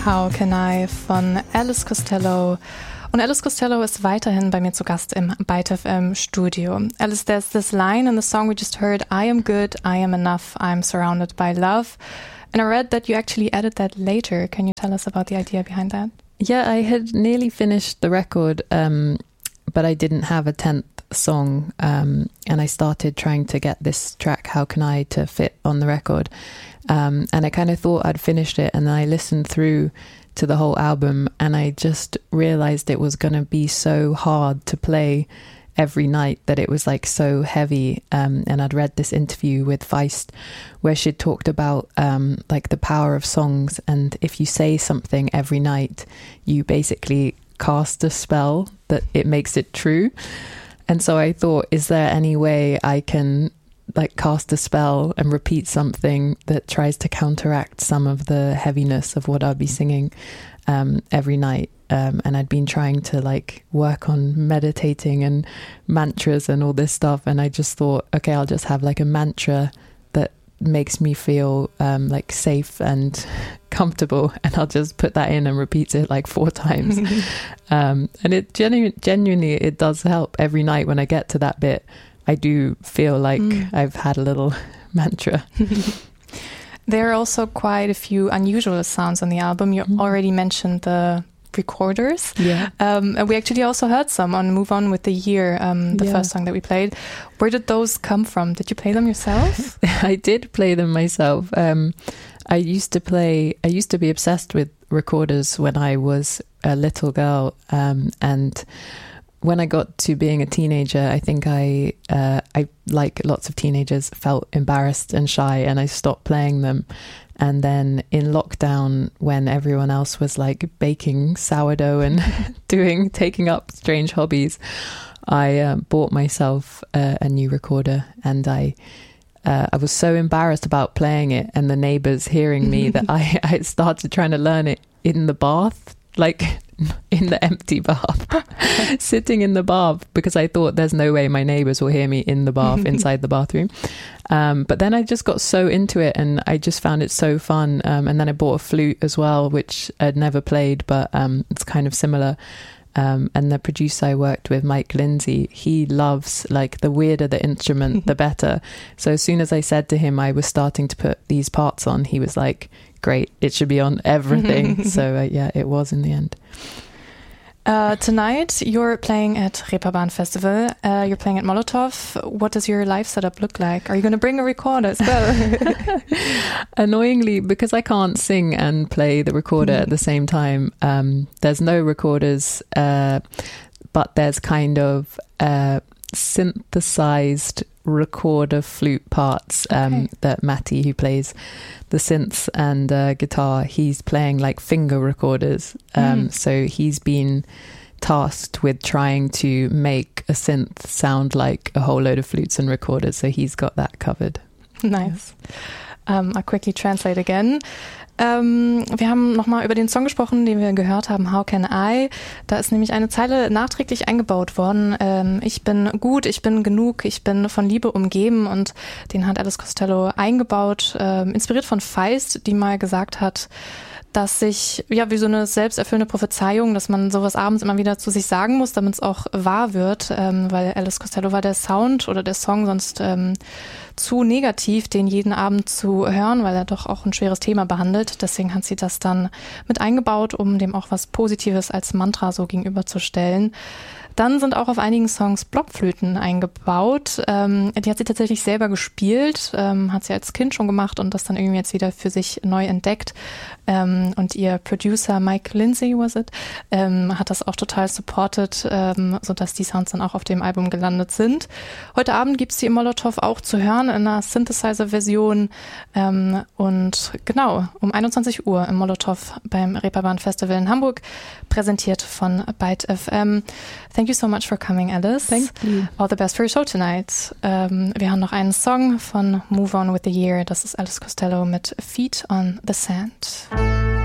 How Can I von Alice Costello. Und Alice Costello ist weiterhin bei mir zu Gast im Byte FM Studio. Alice, there's this line in the song we just heard, I am good, I am enough, I'm surrounded by love. And I read that you actually added that later. Can you tell us about the idea behind that? Yeah, I had nearly finished the record, but I didn't have a 10th song, and I started trying to get this track, How Can I, to fit on the record. And I kind of thought I'd finished it, and then I listened through to the whole album, and I just realized it was going to be so hard to play every night, that it was like so heavy. And I'd read this interview with Feist where she talked about like the power of songs, and if you say something every night, you basically cast a spell that it makes it true. And so I thought, is there any way I can like cast a spell and repeat something that tries to counteract some of the heaviness of what I'd be singing every night? And I'd been trying to like work on meditating and mantras and all this stuff, and I just thought, okay, I'll just have like a mantra that makes me feel like safe and comfortable, and I'll just put that in and repeat it like 4 times. And it genuinely it does help. Every night when I get to that bit, I do feel like I've had a little mantra. There are also quite a few unusual sounds on the album. You already mentioned the recorders. Yeah. And we actually also heard some on Move On With The Year, the first song that we played. Where did those come from? Did you play them yourself? I did play them myself. I used to be obsessed with recorders when I was a little girl. And when I got to being a teenager, I think I like lots of teenagers, felt embarrassed and shy, and I stopped playing them. And then in lockdown, when everyone else was like baking sourdough and taking up strange hobbies, I bought myself a new recorder, and I was so embarrassed about playing it and the neighbors hearing me that I started trying to learn it in the bath, like in the empty bath, sitting in the bath, because I thought there's no way my neighbors will hear me in the bath, inside the bathroom. But then I just got so into it, and I just found it so fun. And then I bought a flute as well, which I'd never played, but it's kind of similar. And the producer I worked with, Mike Lindsay, he loves, like, the weirder the instrument, the better. So as soon as I said to him I was starting to put these parts on, he was like, great, it should be on everything. So yeah, it was in the end. Tonight you're playing at Reeperbahn Festival, you're playing at Molotov. What does your live setup look like? Are you going to bring a recorder as well? Annoyingly, because I can't sing and play the recorder at the same time, there's no recorders, but there's kind of synthesized recorder flute parts that Matty, who plays the synths and guitar, he's playing like finger recorders. So he's been tasked with trying to make a synth sound like a whole load of flutes and recorders. So he's got that covered. Nice. I'll quickly translate again. Wir haben nochmal über den Song gesprochen, den wir gehört haben, How Can I? Da ist nämlich eine Zeile nachträglich eingebaut worden. Ich bin gut, ich bin genug, ich bin von Liebe umgeben, und den hat Alice Costello eingebaut, inspiriert von Feist, die mal gesagt hat, dass sich, ja, wie so eine selbsterfüllende Prophezeiung, dass man sowas abends immer wieder zu sich sagen muss, damit es auch wahr wird, weil Alice Costello war der Sound oder der Song sonst zu negativ, den jeden Abend zu hören, weil er doch auch ein schweres Thema behandelt. Deswegen hat sie das dann mit eingebaut, um dem auch was Positives als Mantra so gegenüberzustellen. Dann sind auch auf einigen Songs Blockflöten eingebaut. Die hat sie tatsächlich selber gespielt, hat sie als Kind schon gemacht und das dann irgendwie jetzt wieder für sich neu entdeckt. Und ihr Producer Mike Lindsay hat das auch total supported, sodass die Sounds dann auch auf dem Album gelandet sind. Heute Abend gibt's die im Molotov auch zu hören in einer Synthesizer-Version. Und genau, um 21 Uhr im Molotov beim Reeperbahn Festival in Hamburg, präsentiert von Byte FM. Thank you so much for coming, Alice. Thank you. All the best for your show tonight. Wir haben noch einen Song von Move On With The Year. Das ist Alice Costello mit Feet on the Sand.